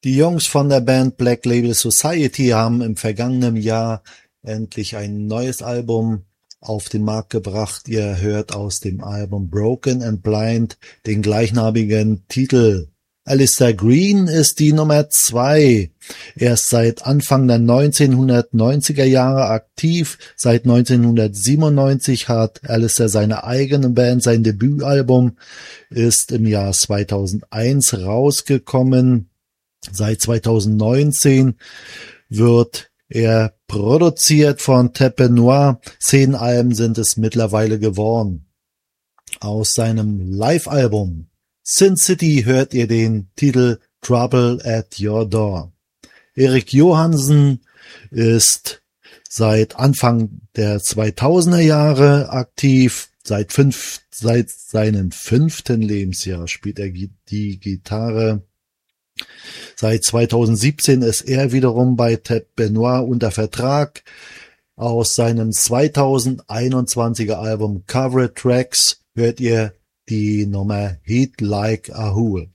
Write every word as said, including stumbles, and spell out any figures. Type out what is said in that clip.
Die Jungs von der Band Black Label Society haben im vergangenen Jahr endlich ein neues Album auf den Markt gebracht. Ihr hört aus dem Album Broken and Blind den gleichnamigen Titel. Alistair Green ist die Nummer zwei. Er ist seit Anfang der neunzehnhundertneunziger Jahre aktiv. Seit neunzehnhundertsiebenundneunzig hat Alistair seine eigene Band. Sein Debütalbum ist im Jahr zweitausendeins rausgekommen. Seit zweitausendneunzehn wird er produziert von Tête Noir. Zehn Alben sind es mittlerweile geworden. Aus seinem Live-Album Sin City hört ihr den Titel Trouble at Your Door. Erik Johansen ist seit Anfang der zweitausender Jahre aktiv. Seit, fünf, seit seinem fünften Lebensjahr spielt er die Gitarre. Seit zweitausendsiebzehn ist er wiederum bei Tête Noir unter Vertrag. Aus seinem zweitausendeinundzwanziger Album Cover Tracks hört ihr die Nummer Heat Like a Hole.